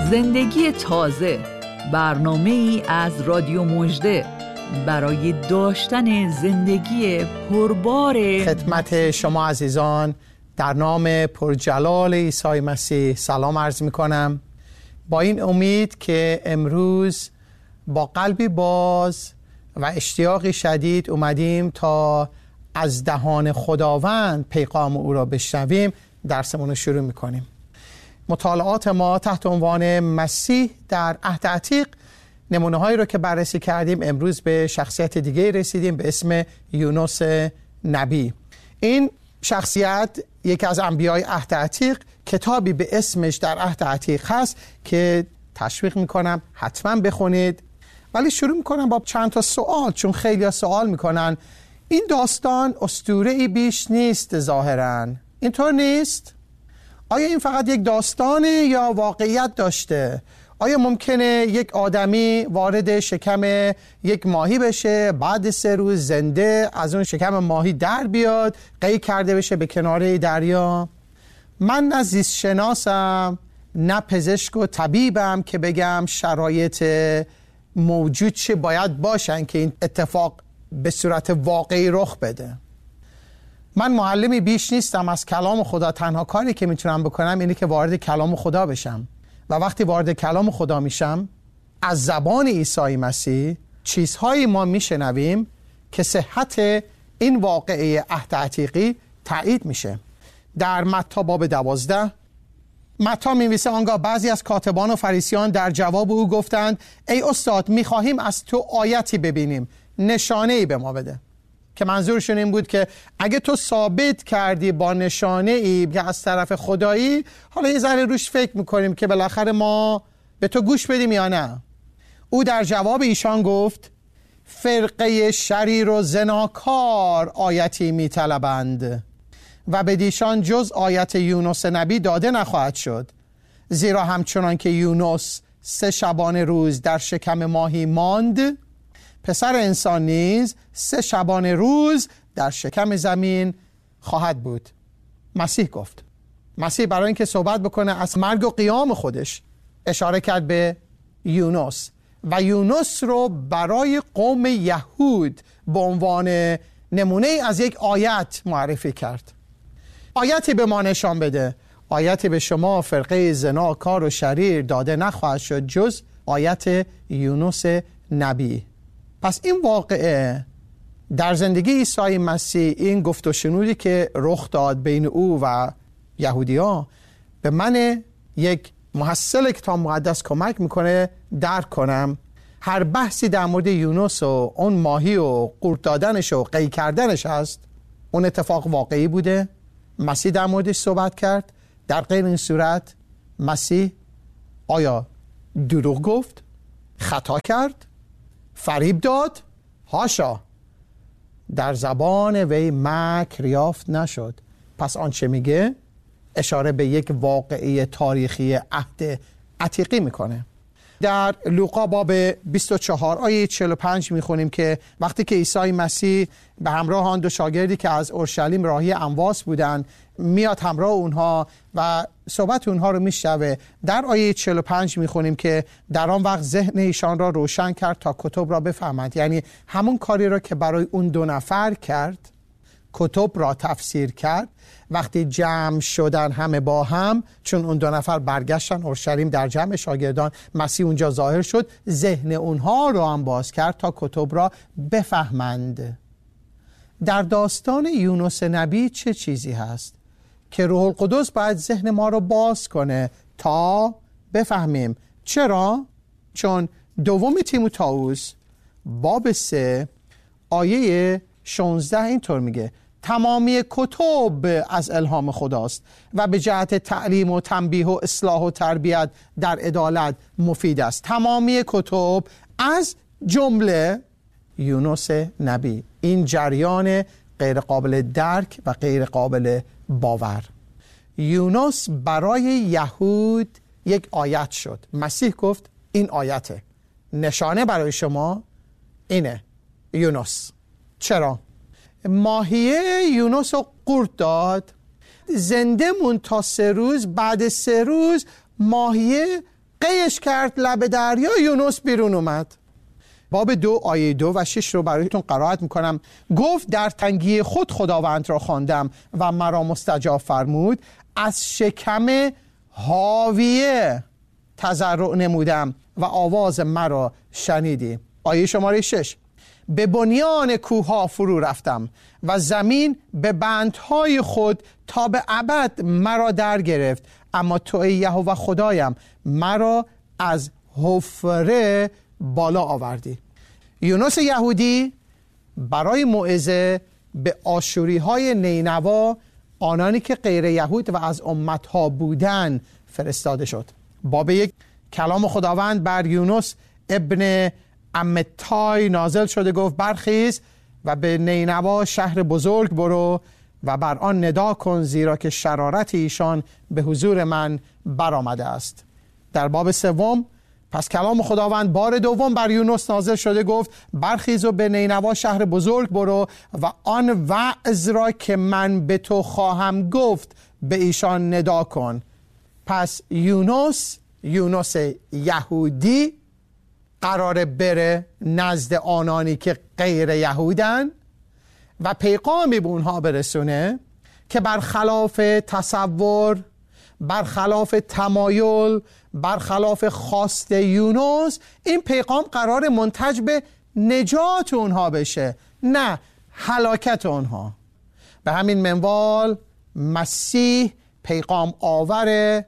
زندگی تازه، برنامه‌ای از رادیو مژده برای داشتن زندگی پربار. خدمت شما عزیزان در نام پرجلال عیسی مسیح سلام عرض می‌کنم، با این امید که امروز با قلبی باز و اشتیاقی شدید اومدیم تا از دهان خداوند پیغام او را بشنویم. درسمون رو شروع می‌کنیم. مطالعات ما تحت عنوان مسیح در عهد عتیق، نمونه‌هایی رو که بررسی کردیم، امروز به شخصیت دیگه رسیدیم به اسم یونس نبی. این شخصیت یکی از انبیای عهد عتیق، کتابی به اسمش در عهد عتیق هست که تشویق میکنم حتما بخونید. ولی شروع میکنم با چند تا سوال، چون خیلی سوال میکنن این داستان اسطوره‌ای بیش نیست ظاهراً، اینطور نیست؟ آیا این فقط یک داستانه یا واقعیت داشته؟ آیا ممکنه یک آدمی وارد شکم یک ماهی بشه، بعد 3 روز زنده از اون شکم ماهی در بیاد، قید کرده بشه به کناره دریا؟ من نه زیست شناسم نه پزشک و طبیبم که بگم شرایط موجود چه باید باشن که این اتفاق به صورت واقعی رخ بده. من معلمی بیش نیستم از کلام خدا. تنها کاری که میتونم بکنم اینه که وارد کلام خدا بشم و وقتی وارد کلام خدا میشم، از زبان عیسی مسیح چیزهایی ما میشنویم که صحت این واقعه عهد عتیقی تایید میشه. در متی باب 12 متی می‌نویسه آنگاه بعضی از کاتبان و فریسیان در جواب او گفتند ای استاد، میخواهیم از تو آیتی ببینیم، نشانه‌ای به ما بده. که منظورشون این بود که اگه تو ثابت کردی با نشانه‌ای که از طرف خدایی، حالا یه ذره روش فکر میکنیم که بالاخره ما به تو گوش بدیم یا نه. او در جواب ایشان گفت فرقه شریر و زناکار آیتی میطلبند و بدیشان جز آیت یونس نبی داده نخواهد شد، زیرا همچنان که یونس 3 شبانه روز در شکم ماهی ماند، پسر انسان نیز 3 شبانه روز در شکم زمین خواهد بود. مسیح گفت. مسیح برای اینکه صحبت بکنه از مرگ و قیام خودش اشاره کرد به یونس و یونس رو برای قوم یهود به عنوان نمونه از یک آیت معرفی کرد. آیتی به ما نشان بده. آیتی به شما فرقه زنا کار و شریر داده نخواهد شد جز آیت یونس نبی. پس این واقعه در زندگی عیسی مسیح، این گفت و شنودی که رخ داد بین او و یهودی‌ها، به من یک محصل کتاب مقدس کمک میکنه درک کنم هر بحثی در مورد یونس و اون ماهی و قورت دادنش و قید کردنش هست، اون اتفاق واقعی بوده، مسیح در موردش صحبت کرد. در غیر این صورت مسیح آیا دروغ گفت، خطا کرد، فریب داد؟ هاشا، در زبان وی مکر یافت نشد. پس آنچه میگه اشاره به یک واقعه تاریخی عهد عتیقی میکنه. در لوقا باب 24 آیه 45 میخونیم که وقتی که عیسی مسیح به همراه آن 2 شاگردی که از اورشلیم راهی امواس بودن میاد همراه اونها و صحبت اونها رو میشنوه. در آیه 45 میخونیم که در آن وقت ذهن ایشان را روشن کرد تا کتب را بفهمند. یعنی همون کاری را که برای اون 2 نفر کرد، کتب را تفسیر کرد. وقتی جمع شدن همه با هم، چون اون 2 نفر برگشتن اورشلیم در جمع شاگردان، مسیح اونجا ظاهر شد، ذهن اونها را هم باز کرد تا کتب را بفهمند. در داستان یونس نبی چه چیزی هست که روح القدس باید ذهن ما رو باز کنه تا بفهمیم؟ چرا؟ چون 2 تیموتائوس باب 3 آیه 16 اینطور میگه تمامی کتب از الهام خداست و به جهت تعلیم و تنبیه و اصلاح و تربیت در عدالت مفید است. تمامی کتب از جمله یونس نبی. این جریان غیر قابل درک و غیر قابل باور. یونس برای یهود یک آیت شد. مسیح گفت این آیته، نشانه برای شما اینه، یونس. چرا؟ ماهیه یونس رو قورت داد، زنده مون تا 3 روز، بعد 3 روز ماهیه قیش کرد لب دریا، یونس بیرون اومد. باب 2 آیه 2 و 6 رو برایتون قرائت میکنم. گفت در تنگی خود خداوند را خواندم و مرا مستجاب فرمود، از شکم هاویه تضرع نمودم و آواز مرا شنیدی. آیه شماره 6 به بنیان کوه فرو رفتم و زمین به بندهای خود تا به ابد مرا در گرفت، اما تو ای یهوه خدایم مرا از حفره بالا آوردی. یونس یهودی برای موعظه به آشوری های نینوا، آنانی که غیر یهود و از امتها بودن، فرستاده شد. باب 1 کلام خداوند بر یونس ابن امتای نازل شده، گفت برخیز و به نینوا شهر بزرگ برو و بر آن ندا کن، زیرا که شرارت ایشان به حضور من برآمده است. در باب 3 پس کلام خداوند بار دوم بر یونس نازل شده، گفت برخیز و به نینوا شهر بزرگ برو و آن وعظ را که من به تو خواهم گفت به ایشان ندا کن. پس یونس یهودی قراره بره نزد آنانی که غیر یهودن و پیغامی به اونها برسونه که برخلاف تصور، برخلاف تمایل، برخلاف خواست یونس، این پیغام قرار منتج به نجات اونها بشه، نه هلاکت اونها. به همین منوال مسیح پیغام آور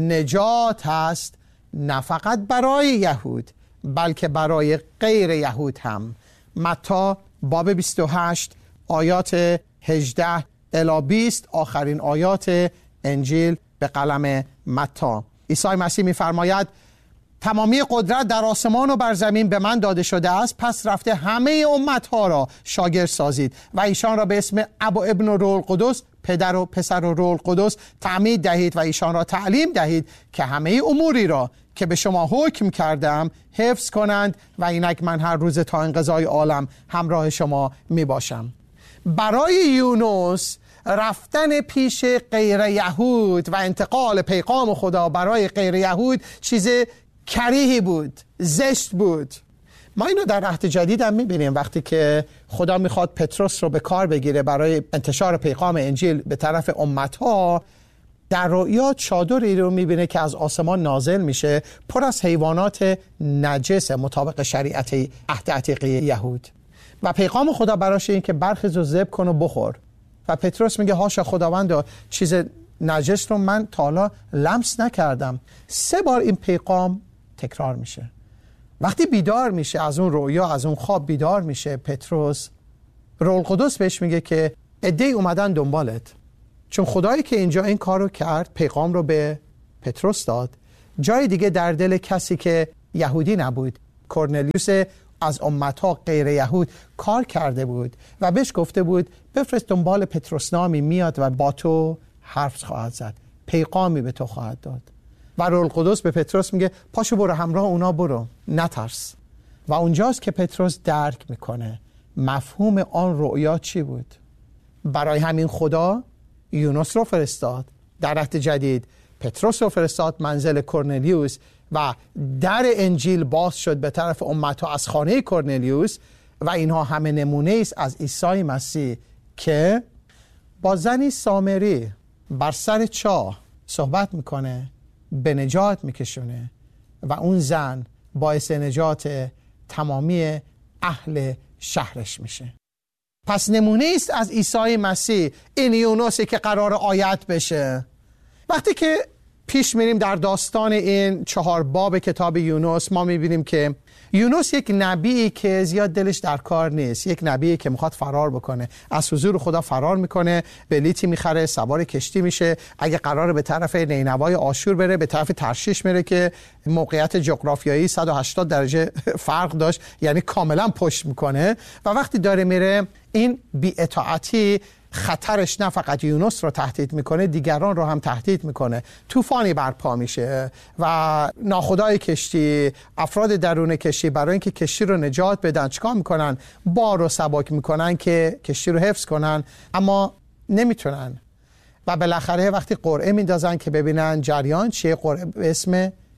نجات هست، نه فقط برای یهود بلکه برای غیر یهود هم. متی باب 28 آیات 18 الی 20 آخرین آیات انجیل به قلم متی. عیسی مسیح می‌فرماید تمامی قدرت در آسمان و بر زمین به من داده شده است، پس رفته همه امتها را شاگرد سازید و ایشان را به اسم اب و ابن و روح القدس، پدر و پسر و روح القدس تعمید دهید و ایشان را تعلیم دهید که همه اموری را که به شما حکم کردم حفظ کنند و اینک من هر روز تا انقضای عالم همراه شما می باشم. برای یونس رفتن پیش غیر یهود و انتقال پیغام خدا برای غیر یهود چیز کریهی بود، زشت بود. ما اینو در عهد جدید هم میبینیم، وقتی که خدا میخواد پتروس رو به کار بگیره برای انتشار پیغام انجیل به طرف امتها، در رؤیا چادری رو میبینه که از آسمان نازل میشه، پر از حیوانات نجس مطابق شریعت عهد عتیق یهود، و پیغام خدا براش این که برخیز و ذبح کن و بخور. و پتروس میگه هاشا خداوند، چیز نجس رو من تا حالا لمس نکردم. 3 بار این پیغام تکرار میشه. وقتی بیدار میشه از اون رؤیا، از اون خواب بیدار میشه پتروس، روح القدس بهش میگه که عده‌ای اومدن دنبالت. چون خدایی که اینجا این کارو کرد، پیغام رو به پتروس داد، جای دیگه در دل کسی که یهودی نبود، کرنلیوس از امتها غیر یهود کار کرده بود و بهش گفته بود بفرست دنبال پتروس نامی میاد و با تو حرف خواهد زد، پیغامی به تو خواهد داد. و روح القدس به پتروس میگه پاشو برو همراه اونا برو، نترس. و اونجاست که پتروس درک میکنه مفهوم آن رؤیا چی بود. برای همین خدا یونس رو فرستاد در عهد جدید، پتروس رو فرستاد منزل کرنلیوس و در انجیل باز شد به طرف امتها از خانه کرنلیوس. و اینها همه نمونه است از عیسی مسیح که با زنی سامری بر سر چاه صحبت میکنه، به نجات میکشونه و اون زن باعث نجات تمامی اهل شهرش میشه. پس نمونه است از عیسی مسیح این یونسی که قرار آیت بشه. وقتی که پیش میریم در داستان این 4 باب کتاب یونس، ما میبینیم که یونس یک نبیی که زیاد دلش در کار نیست، یک نبیی که میخواد فرار بکنه، از حضور خدا فرار میکنه، بلیتی میخره، سوار کشتی میشه، اگه قراره به طرف نینوای آشور بره، به طرف ترشیش میره که موقعیت جغرافیایی 180 درجه فرق داشت، یعنی کاملا پشت میکنه. و وقتی داره میره، این بی‌اطاعتی خطرش نه فقط یونس رو تهدید میکنه، دیگران رو هم تهدید میکنه. طوفانی برپا میشه و ناخدای کشتی، افراد درون کشتی برای اینکه کشتی رو نجات بدن چیکار میکنن؟ بار رو سبک میکنن که کشتی رو حفظ کنن، اما نمیتونن. و بالاخره وقتی قرعه میندازن که ببینن جریان چیه، قرعه به اسم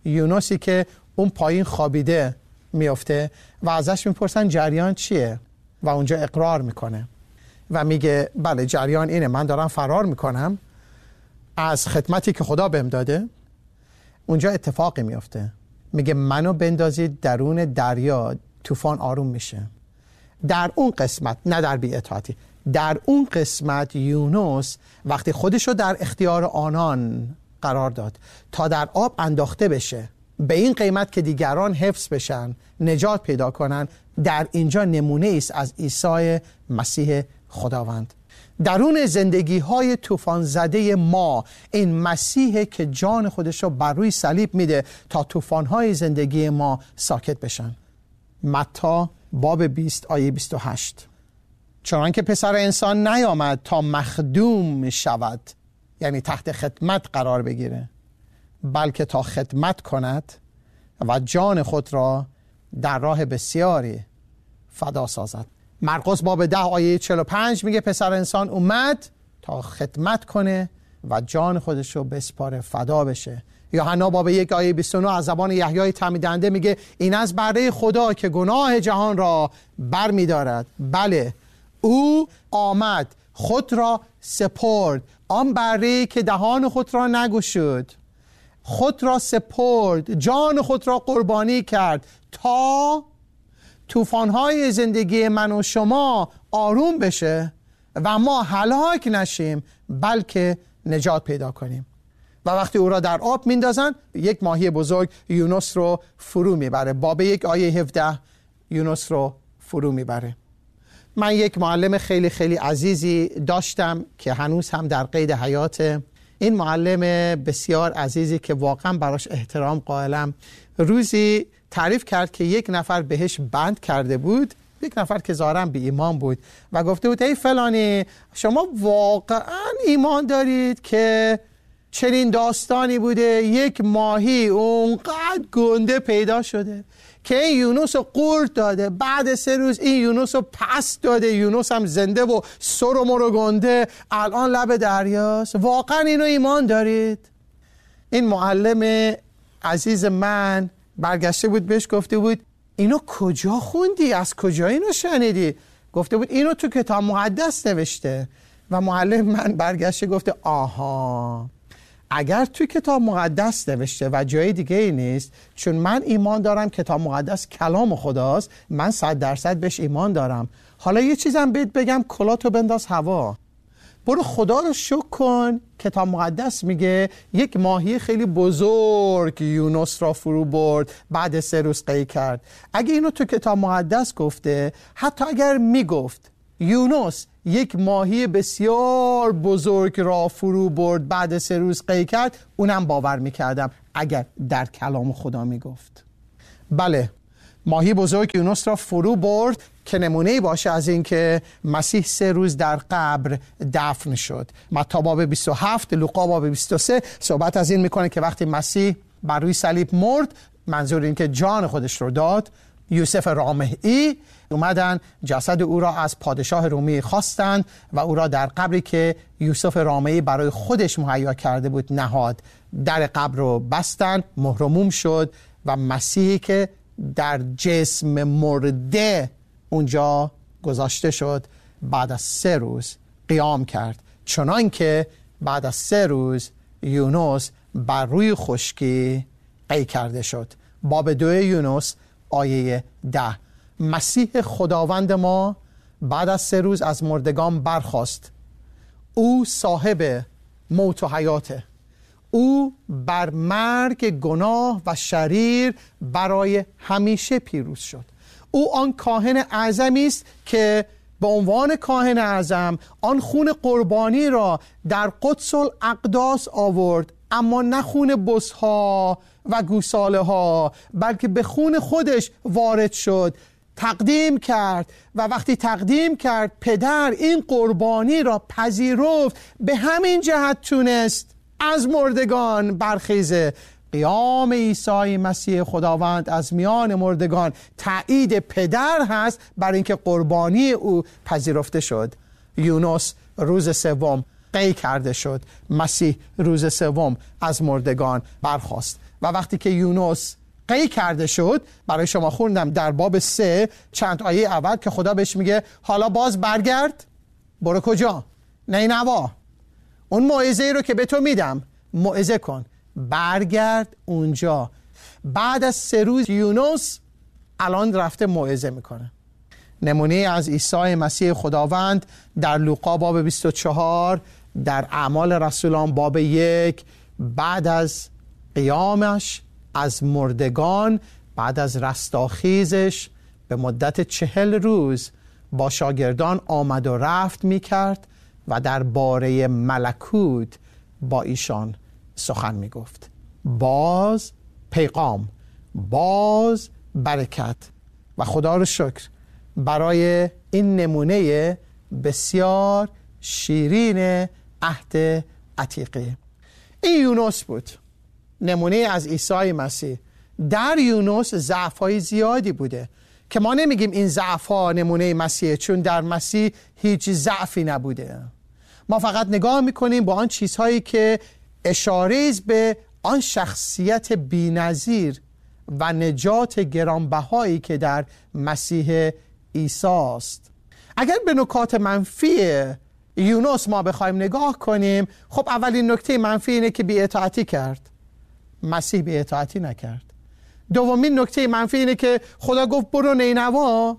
یونوسی که اون پایین خوابیده میفته و ازش میپرسن جریان چیه و اونجا اقرار میکنه و میگه بله جریان اینه، من دارم فرار میکنم از خدمتی که خدا بهم داده. اونجا اتفاقی میفته، میگه منو بندازید درون دریا، طوفان آروم میشه. در اون قسمت، نه در بی‌اطاعتی، در اون قسمت یونس وقتی خودشو در اختیار آنان قرار داد تا در آب انداخته بشه به این قیمت که دیگران حفظ بشن، نجات پیدا کنن، در اینجا نمونه است از عیسی مسیح خداوند. درون زندگی های طوفان زده ما این مسیح که جان خودش رو بر روی صلیب میده تا طوفان های زندگی ما ساکت بشن. متی باب 20 آیه 28. چنانکه پسر انسان نیامد تا مخدوم شود، یعنی تحت خدمت قرار بگیره، بلکه تا خدمت کند و جان خود را در راه بسیاری فدا سازد. مرقس باب 10 آیه 45 میگه پسر انسان اومد تا خدمت کنه و جان خودش رو بسپاره، فدا بشه. یوحنا باب 1 آیه 29 از زبان یحیای تعمید دهنده میگه این از بره خدا که گناه جهان را بر می‌دارد. بله، او آمد، خود را سپرد، آن بره که دهان خود را نگشود، خود را سپرد، جان خود را قربانی کرد تا طوفان‌های زندگی من و شما آروم بشه و ما هلاک نشیم بلکه نجات پیدا کنیم. و وقتی او را در آب میندازن، یک ماهی بزرگ یونس رو فرو میبره. باب 1 آیه 17 یونس رو فرو میبره. من یک معلم خیلی خیلی عزیزی داشتم که هنوز هم در قید حیاته. این معلم بسیار عزیزی که واقعا براش احترام قائلم، روزی تعریف کرد که یک نفر بهش بند کرده بود، یک نفر که ظاهراً بی ایمان بود و گفته بود ای فلانی، شما واقعا ایمان دارید که چنین داستانی بوده یک ماهی اونقدر گنده پیدا شده که این یونس رو قورت داده، بعد 3 روز این یونس رو پس داده، یونس هم زنده و سر و مر و گنده الان لب دریاست، واقعا اینو ایمان دارید؟ این معلم عزیز من برگشته بود بهش گفته بود اینو کجا خوندی؟ از کجا اینو شنیدی؟ گفته بود اینو تو کتاب مقدس نوشته. و معلم من برگشته گفته آها، اگر تو کتاب مقدس نوشته و جای دیگه ای نیست، چون من ایمان دارم کتاب مقدس کلام خداست، من 100% بهش ایمان دارم. حالا یه چیزم بهت بگم، کلاتو بنداز هوا، برو خدا رو شکر کن. کتاب مقدس میگه یک ماهی خیلی بزرگ یونس را فرو برد، بعد 3 روز قی کرد. اگه اینو تو کتاب مقدس گفته، حتی اگر میگفت یونس یک ماهی بسیار بزرگ را فرو برد بعد 3 روز قی کرد، اونم باور میکردم اگر در کلام خدا میگفت. بله، ماهی بزرگ یونس را فرو برد که نمونه‌ای باشه از این که مسیح 3 روز در قبر دفن شد. متی باب 27، لوقا باب 23 صحبت از این میکنه که وقتی مسیح بر روی صلیب مرد، منظور این که جان خودش رو داد، یوسف رامحئی اومدن جسد او را از پادشاه رومی خواستند و او را در قبری که یوسف رامحئی برای خودش مهیا کرده بود نهاد. در قبر رو بستن، مهر و موم شد و مسیحی که در جسم مرده اونجا گذاشته شد بعد از 3 روز قیام کرد، چنان که بعد از 3 روز یونس بر روی خشکی قی کرده شد. باب 2 یونس آیه 10. مسیح خداوند ما بعد از 3 روز از مردگان برخاست. او صاحب موت و حیاته. او بر مرگ گناه و شریر برای همیشه پیروز شد. او آن کاهن اعظمی است که به عنوان کاهن اعظم آن خون قربانی را در قدس الاقداس آورد، اما نه خون بزها و گوساله ها، بلکه به خون خودش وارد شد، تقدیم کرد و وقتی تقدیم کرد پدر این قربانی را پذیرفت، به همین جهت تونست از مردگان برخیزه. قیام عیسی مسیح خداوند از میان مردگان تأیید پدر هست بر اینکه قربانی او پذیرفته شد. یونس روز 3 قی کرده شد، مسیح روز 3 از مردگان برخاست. و وقتی که یونس قی کرده شد، برای شما خوندم در باب 3 چند آیه اول که خدا بهش میگه حالا باز برگرد. برو کجا؟ نینوا. اون موعظه رو که به تو میدم موعظه کن، برگرد اونجا. بعد از 3 روز یونس الان رفته موعظه میکنه. نمونه از عیسی مسیح خداوند در لوقا باب 24، در اعمال رسولان باب 1، بعد از قیامش از مردگان، بعد از رستاخیزش به مدت 40 روز با شاگردان آمد و رفت میکرد و در باره ملکوت با ایشان سخن میگفت. باز پیغام، باز برکت. و خدا رو شکر برای این نمونه بسیار شیرین عهد عتیقه. این یونس بود، نمونه از عیسی مسیح. در یونس ضعف‌های زیادی بوده که ما نمیگیم این ضعف‌ها نمونه مسیح، چون در مسیح هیچ ضعفی نبوده. ما فقط نگاه میکنیم با آن چیزهایی که اشاره به آن شخصیت بی‌نظیر و نجات گرانبهایی که در مسیح عیسی است. اگر به نکات منفی یونس ما بخوایم نگاه کنیم، خب اولین نکته منفی اینه که بی‌اطاعتی کرد. مسیح بی‌اطاعتی نکرد. دومین نکته منفی اینه که خدا گفت برو نینوا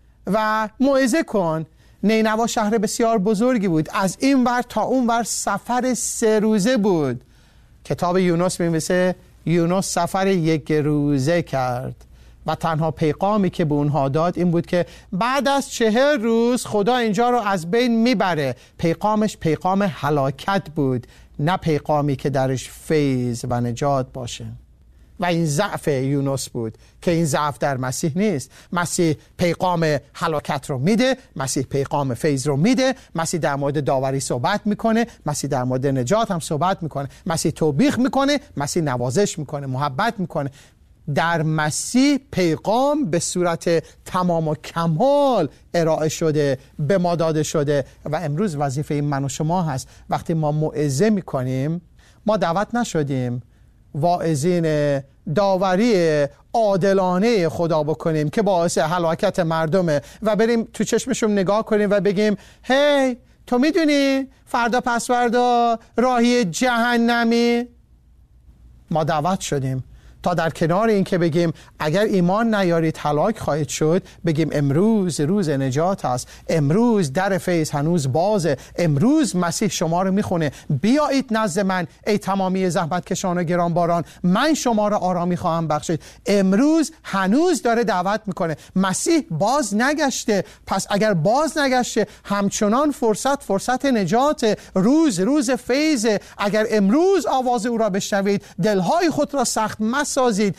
و موعظه کن. نینوا شهر بسیار بزرگی بود، از این ور تا اون ور سفر 3 روزه بود. کتاب یونس می‌نویسه یونس سفر 1 روزه کرد و تنها پیغامی که به اونها داد این بود که بعد از 40 روز خدا اینجا رو از بین میبره. پیغامش پیغام هلاکت بود، نه پیغامی که درش فیض و نجات باشه. و این ضعف یونس بود که این ضعف در مسیح نیست. مسیح پیغام هلاکت رو میده، مسیح پیغام فیض رو میده، مسیح در مورد داوری صحبت میکنه، مسیح در مورد نجات هم صحبت میکنه، مسیح توبیخ میکنه، مسیح نوازش میکنه، محبت میکنه. در مسیح پیغام به صورت تمام و کمال ارائه شده، به ما داده شده. و امروز وظیفه من و شما هست وقتی ما موعظه میکنیم، ما دعوت نشدیم واعظین داوری عادلانه خدا بکنیم که باعث هلاکت مردمه و بریم تو چشمشون نگاه کنیم و بگیم هی تو میدونی فردا پس فردا راهی جهنمی. ما دعوت شدیم تا در کنار این که بگیم اگر ایمان نیارید هلاک خواهید شد، بگیم امروز روز نجات است، امروز در فیض هنوز بازه، امروز مسیح شما رو میخونه، بیایید نزد من ای تمامی زحمت کشان و گرانباران، من شما رو آرامی خواهم بخشید. امروز هنوز داره دعوت میکنه. مسیح باز نگشته، پس اگر باز نگشته همچنان فرصت نجات، روز فیض. اگر امروز آواز او را بشنوید، دلهای خود را سخت سازید،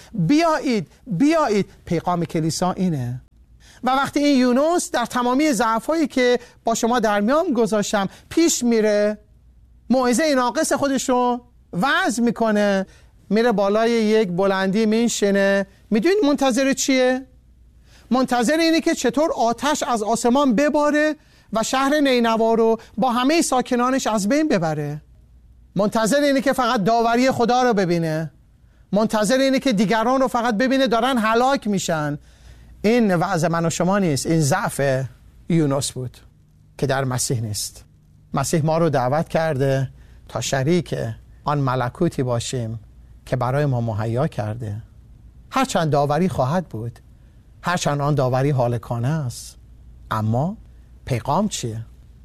بیایید. پیغام کلیسا اینه. و وقتی این یونس در تمامی ضعفایی که با شما در میان گذاشتم پیش میره، موعظه ناقص خودش رو وعظ میکنه، میره بالای یک بلندی میشینه. میدونید منتظر چیه؟ منتظر اینه که چطور آتش از آسمان بباره و شهر نینوا رو با همه ساکنانش از بین ببره. منتظر اینه که فقط داوری خدا رو ببینه. منتظر اینه که دیگران رو فقط ببینه دارن هلاک میشن. این وعظ من و شما نیست، این ضعف یونس بود که در مسیح نیست. مسیح ما رو دعوت کرده تا شریک آن ملکوتی باشیم که برای ما مهیا کرده. هرچند داوری خواهد بود، هرچند آن داوری هالکانه است، اما پیغام چیه؟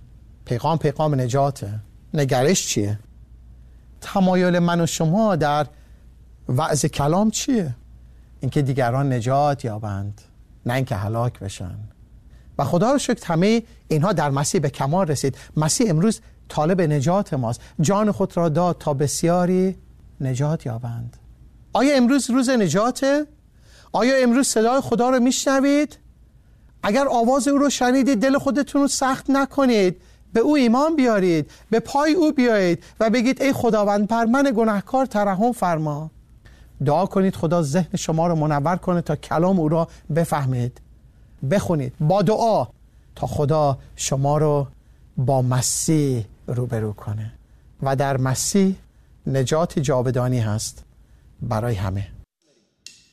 پیغام نجاته. نگرش چیه؟ تمایل من و شما در وعظ کلام چیه؟ اینکه دیگران نجات یابند، نه اینکه هلاک بشن. و خدا رو شکر همه اینها در مسیح به کمال رسید. مسیح امروز طالب نجات ماست، جان خود را داد تا بسیاری نجات یابند. آیا امروز روز نجاته؟ آیا امروز صدای خدا رو میشنوید؟ اگر آواز او رو شنیدید، دل خودتون رو سخت نکنید، به او ایمان بیارید، به پای او بیایید و بگید ای خداوند بر من گناهکار ترحم فرما. دعا کنید خدا ذهن شما رو منور کنه تا کلام او را بفهمید. بخونید با دعا تا خدا شما رو با مسیح روبرو کنه. و در مسیح نجات جاودانی هست. برای همه.